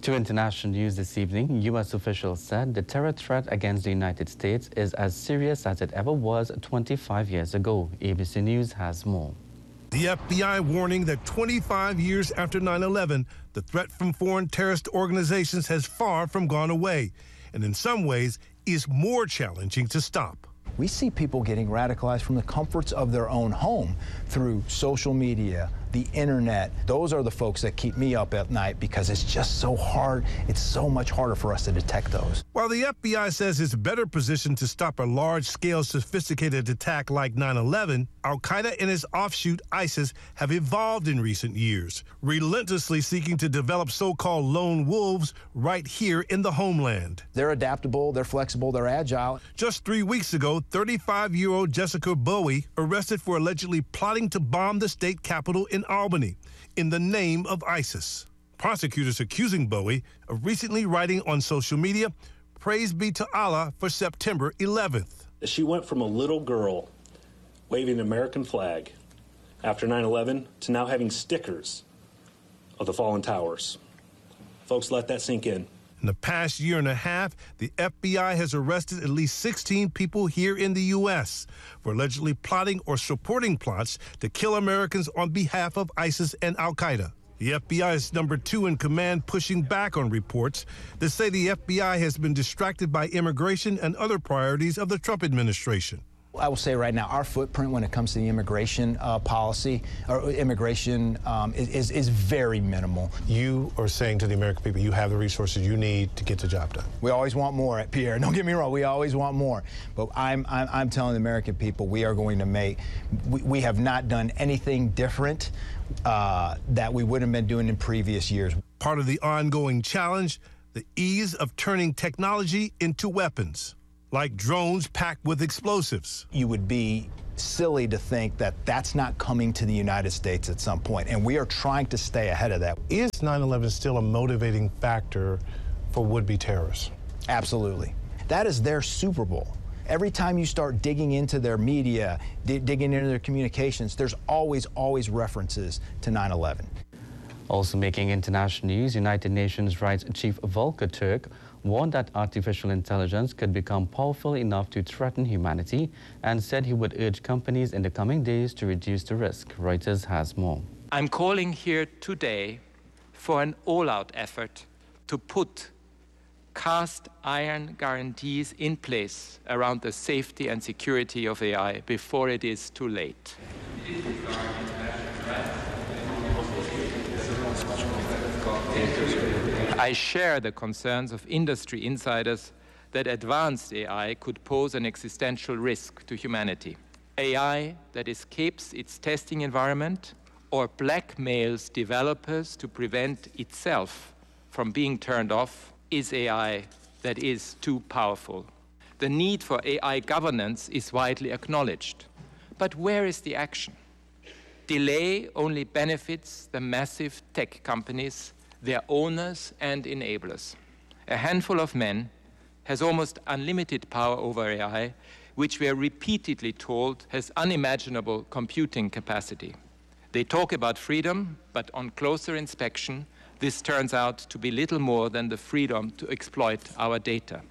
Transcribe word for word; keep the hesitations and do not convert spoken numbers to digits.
To international news this evening, U S officials said the terror threat against the United States is as serious as it ever was twenty-five years ago. A B C News has more. The F B I warning that twenty-five years after nine eleven, the threat from foreign terrorist organizations has far from gone away, and in some ways is more challenging to stop. We see people getting radicalized from the comforts of their own home through social media, the internet. Those are the folks that keep me up at night because it's just so hard. It's so much harder for us to detect those. While the F B I says it's better positioned to stop a large-scale, sophisticated attack like nine eleven, Al-Qaeda and its offshoot ISIS have evolved in recent years, relentlessly seeking to develop so-called lone wolves right here in the homeland. They're adaptable, they're flexible, they're agile. Just three weeks ago, thirty-five-year-old Jessica Bowie arrested for allegedly plotting to bomb the state capitol in Albany in the name of ISIS. Prosecutors accusing Bowie of recently writing on social media, "Praise be to Allah for September eleventh. She went from a little girl waving an American flag after nine eleven to now having stickers of the fallen towers. Folks, let that sink in. In the past year and a half, the F B I has arrested at least sixteen people here in the U S for allegedly plotting or supporting plots to kill Americans on behalf of ISIS and Al-Qaeda. The F B I is number two in command, pushing back on reports that say the F B I has been distracted by immigration and other priorities of the Trump administration. I will say right now, our footprint when it comes to the immigration uh, policy or immigration um, is, is, is very minimal. You are saying to the American people, you have the resources you need to get the job done. We always want more, Pierre. Don't get me wrong. We always want more. But I'm, I'm, I'm telling the American people, we are going to make, we, we have not done anything different uh, that we would have been doing in previous years. Part of the ongoing challenge, the ease of turning technology into weapons, like drones packed with explosives. You would be silly to think that that's not coming to the United States at some point, and we are trying to stay ahead of that. Is nine eleven still a motivating factor for would-be terrorists? Absolutely. That is their Super Bowl. Every time you start digging into their media, digging into their communications, there's always, always references to nine eleven. Also making international news, United Nations Rights Chief Volker Turk warned that artificial intelligence could become powerful enough to threaten humanity and said he would urge companies in the coming days to reduce the risk. Reuters has more. I'm calling here today for an all-out effort to put cast iron guarantees in place around the safety and security of A I before it is too late. I share the concerns of industry insiders that advanced A I could pose an existential risk to humanity. A I that escapes its testing environment or blackmails developers to prevent itself from being turned off is A I that is too powerful. The need for A I governance is widely acknowledged. But where is the action? Delay only benefits the massive tech companies, their owners and enablers. A handful of men has almost unlimited power over A I, which we are repeatedly told has unimaginable computing capacity. They talk about freedom, but on closer inspection, this turns out to be little more than the freedom to exploit our data.